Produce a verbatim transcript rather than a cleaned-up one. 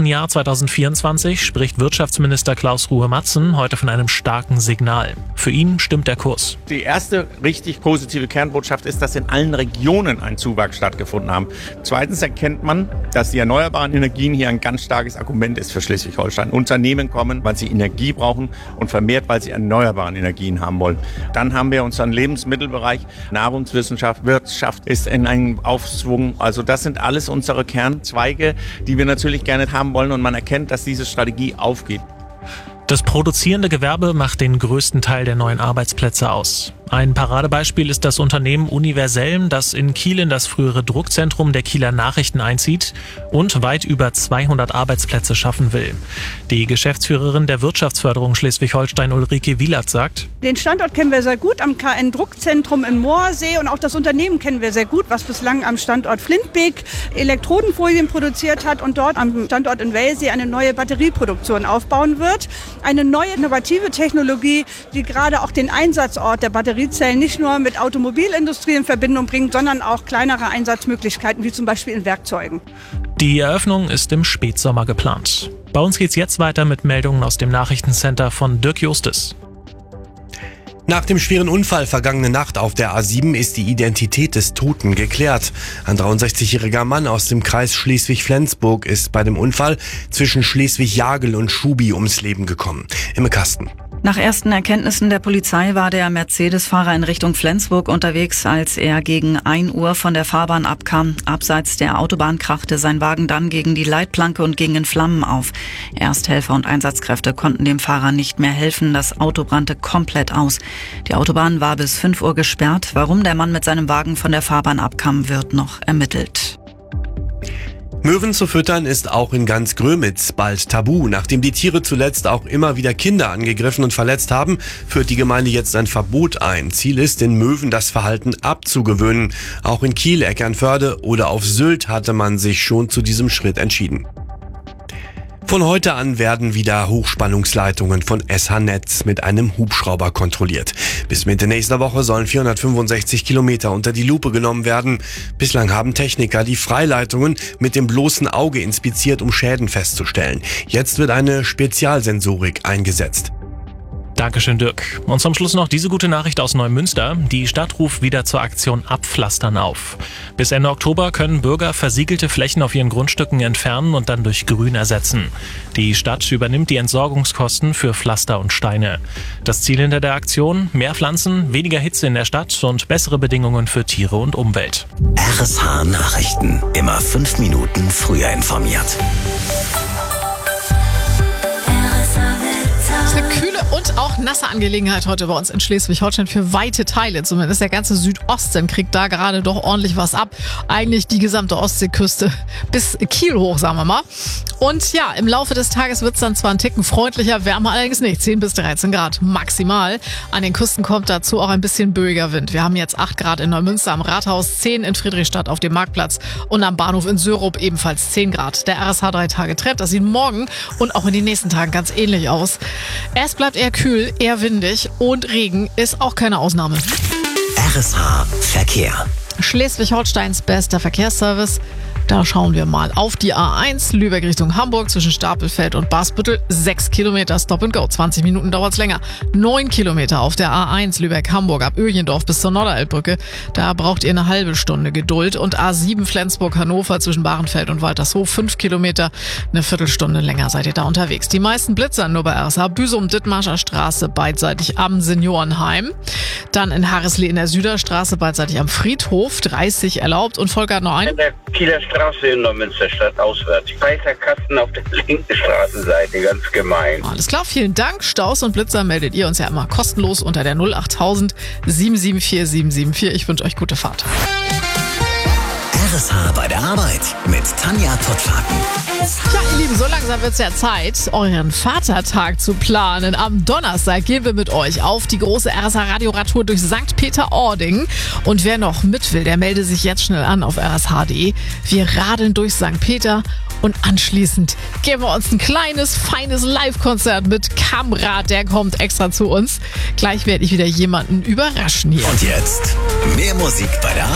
schwachen Jahr zwanzig vierundzwanzig spricht Wirtschaftsminister Klaus Ruhe-Matzen heute von einem starken Signal. Für ihn stimmt der Kurs. Die erste richtig positive Kernbotschaft ist, dass in allen Regionen ein Zuwachs stattgefunden haben. Zweitens erkennt man, dass die erneuerbaren Energien hier ein ganz starkes Argument ist für Schleswig-Holstein. Unternehmen kommen, weil sie Energie brauchen und vermehrt, weil sie erneuerbare Energien haben wollen. Dann haben wir unseren Lebensmittelbereich, Nahrungswissenschaft, Wirtschaft ist in einem Aufschwung. Also das sind alles unsere Kernzweige, die wir natürlich gerne haben wollen und man erkennt, dass diese Strategie aufgeht. Das produzierende Gewerbe macht den größten Teil der neuen Arbeitsplätze aus. Ein Paradebeispiel ist das Unternehmen Universellm, das in Kiel in das frühere Druckzentrum der Kieler Nachrichten einzieht und weit über zweihundert Arbeitsplätze schaffen will. Die Geschäftsführerin der Wirtschaftsförderung Schleswig-Holstein, Ulrike Wielert, sagt: Den Standort kennen wir sehr gut am K N-Druckzentrum in Moorsee und auch das Unternehmen kennen wir sehr gut, was bislang am Standort Flintbeek Elektrodenfolien produziert hat und dort am Standort in Welsee eine neue Batterieproduktion aufbauen wird. Eine neue innovative Technologie, die gerade auch den Einsatzort der Batteriezellen nicht nur mit Automobilindustrie in Verbindung bringt, sondern auch kleinere Einsatzmöglichkeiten, wie zum Beispiel in Werkzeugen. Die Eröffnung ist im Spätsommer geplant. Bei uns geht's jetzt weiter mit Meldungen aus dem Nachrichtencenter von Dirk Justis. Nach dem schweren Unfall vergangene Nacht auf der A sieben ist die Identität des Toten geklärt. Ein dreiundsechzigjähriger Mann aus dem Kreis Schleswig-Flensburg ist bei dem Unfall zwischen Schleswig-Jagel und Schubi ums Leben gekommen. Imme Kasten. Nach ersten Erkenntnissen der Polizei war der Mercedes-Fahrer in Richtung Flensburg unterwegs, als er gegen ein Uhr von der Fahrbahn abkam. Abseits der Autobahn krachte sein Wagen dann gegen die Leitplanke und ging in Flammen auf. Ersthelfer und Einsatzkräfte konnten dem Fahrer nicht mehr helfen. Das Auto brannte komplett aus. Die Autobahn war bis fünf Uhr gesperrt. Warum der Mann mit seinem Wagen von der Fahrbahn abkam, wird noch ermittelt. Möwen zu füttern ist auch in ganz Grömitz bald tabu. Nachdem die Tiere zuletzt auch immer wieder Kinder angegriffen und verletzt haben, führt die Gemeinde jetzt ein Verbot ein. Ziel ist, den Möwen das Verhalten abzugewöhnen. Auch in Kiel, Eckernförde oder auf Sylt hatte man sich schon zu diesem Schritt entschieden. Von heute an werden wieder Hochspannungsleitungen von S H-Netz mit einem Hubschrauber kontrolliert. Bis Mitte nächster Woche sollen vierhundertfünfundsechzig Kilometer unter die Lupe genommen werden. Bislang haben Techniker die Freileitungen mit dem bloßen Auge inspiziert, um Schäden festzustellen. Jetzt wird eine Spezialsensorik eingesetzt. Dankeschön, Dirk. Und zum Schluss noch diese gute Nachricht aus Neumünster. Die Stadt ruft wieder zur Aktion Abpflastern auf. Bis Ende Oktober können Bürger versiegelte Flächen auf ihren Grundstücken entfernen und dann durch Grün ersetzen. Die Stadt übernimmt die Entsorgungskosten für Pflaster und Steine. Das Ziel hinter der Aktion: mehr Pflanzen, weniger Hitze in der Stadt und bessere Bedingungen für Tiere und Umwelt. R S H Nachrichten. Immer fünf Minuten früher informiert. Eine kühle und auch nasse Angelegenheit heute bei uns in Schleswig-Holstein für weite Teile. Zumindest der ganze Südosten kriegt da gerade doch ordentlich was ab. Eigentlich die gesamte Ostseeküste bis Kiel hoch, sagen wir mal. Und ja, im Laufe des Tages wird es dann zwar ein Ticken freundlicher, wärmer allerdings nicht. zehn bis dreizehn Grad maximal. An den Küsten kommt dazu auch ein bisschen böiger Wind. Wir haben jetzt acht Grad in Neumünster am Rathaus, zehn in Friedrichstadt auf dem Marktplatz und am Bahnhof in Sörup ebenfalls zehn Grad. Der R S H drei Tage Trend, das sieht morgen und auch in den nächsten Tagen ganz ähnlich aus. Es bleibt eher kühl, eher windig und Regen ist auch keine Ausnahme. R S H Verkehr. Schleswig-Holsteins bester Verkehrsservice. Da schauen wir mal auf die A eins, Lübeck Richtung Hamburg zwischen Stapelfeld und Basbüttel. sechs Kilometer Stop and Go, zwanzig Minuten dauert's länger. neun Kilometer auf der A eins Lübeck-Hamburg ab Öhlendorf bis zur Norderelbbrücke. Da braucht ihr eine halbe Stunde Geduld. Und A sieben Flensburg-Hannover zwischen Bahrenfeld und Waltershof, fünf Kilometer, eine Viertelstunde länger seid ihr da unterwegs. Die meisten blitzern nur bei R S H Büsum, Dithmarscher Straße beidseitig am Seniorenheim. Dann in Harreslee in der Süderstraße beidseitig am Friedhof, dreißig erlaubt. Und Volker hat noch einen. In der Kieler Straße in Neumünsterstadt auswärts. Weißer Kasten auf der linken Straßenseite, ganz gemein. Alles klar, vielen Dank. Staus und Blitzer meldet ihr uns ja immer kostenlos unter der null achttausend sieben sieben vier sieben sieben vier. Ich wünsche euch gute Fahrt. R S H bei der Arbeit mit Tanja Tottfaken. Ja, ihr Lieben, so langsam wird es ja Zeit, euren Vatertag zu planen. Am Donnerstag gehen wir mit euch auf die große R S H-Radioradtour durch Sankt Peter-Ording. Und wer noch mit will, der melde sich jetzt schnell an auf r s h punkt d e. Wir radeln durch Sankt Peter und anschließend geben wir uns ein kleines, feines Live-Konzert mit Kamrat. Der kommt extra zu uns. Gleich werde ich wieder jemanden überraschen hier. Und jetzt mehr Musik bei der